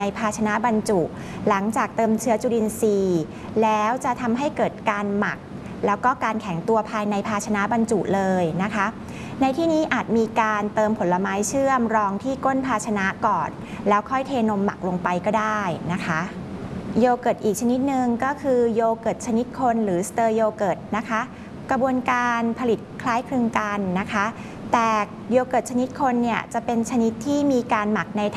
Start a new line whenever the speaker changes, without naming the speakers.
ในภาชนะบรรจุหลังจากเติมเชื้อจุลินทรีย์แล้วจะทำให้เกิดการหมักแล้วก็การแข็งตัวภายในภาชนะบรรจุเลยนะคะในที่นี้อาจมีการเติมผลไม้เชื่อมรองที่ก้นภาชนะก่อนแล้วค่อยเทนมหมักลงไปก็ได้นะคะโยเกิร์ตอีกชนิดหนึ่งก็คือโยเกิร์ตชนิดคนหรือสเตอร์โยเกิร์ตนะคะกระบวนการผลิตคล้ายคลึงกันนะคะแต่โยเกิร์ตชนิดคนเนี่ยจะเป็นชนิดที่มีการหมักใน